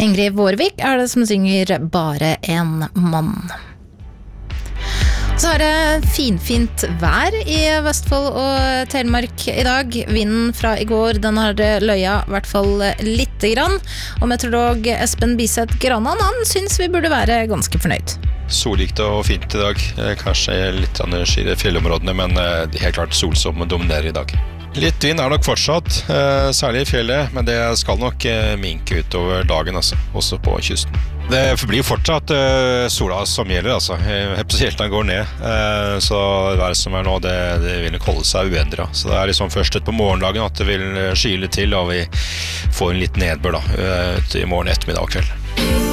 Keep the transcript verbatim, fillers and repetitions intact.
Ingrid Vårvik er det som synger Bare en mann. Så er det finfint vær i Vestfold og Telemark i dag. Vinden fra i går, den har løya i hvert fall litt grann. Og meteorolog Espen Biseth Granan, han synes vi burde være ganske fornøyd. Solrikt og fint i dag. Kanskje litt sky i fjellområdene, men det er helt klart sol som dominerer i dag. Litt vind er nok fortsatt, særlig i fjellet, men det skal nok minke utover dagen, altså, også på kysten. Det blir fortsatt sola som gjelder, altså. Helt går ned, så været som er nå, det, det vil nok holde seg uendret. Så det er liksom først ut på morgendagen at det vil skyle til, og vi får en litt nedbør da, i morgen, ettermiddag og kveld.